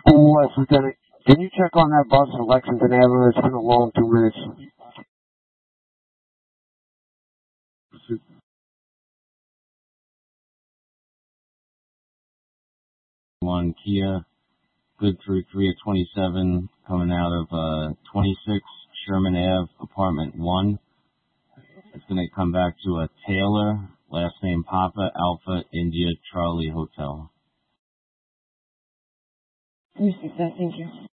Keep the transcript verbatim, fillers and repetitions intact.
West Lieutenant, can you check on that bus at Lexington Avenue? It's been a long two minutes. One Kia, good through three at twenty-seven, coming out of uh, twenty-six Sherman Ave, apartment one. It's going to come back to a Taylor, last name Papa, Alpha, India, Charlie Hotel. Received that, thank you.